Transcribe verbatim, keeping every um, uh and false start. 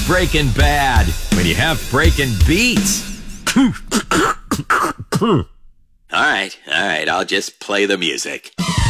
Breaking Bad when you have breaking beats? All right, all right, I'll just play the music.